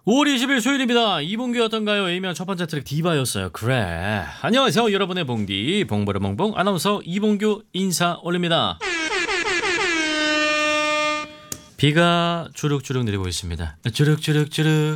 5월 20일 수요일입니다. 이봉규 어떤가요? A면 첫 번째 트랙 디바였어요. 그래. 안녕하세요. 여러분의 봉디 봉버르봉봉 아나운서 이봉규 인사 올립니다. 비가 주룩주룩 내리고 있습니다. 주룩주룩주룩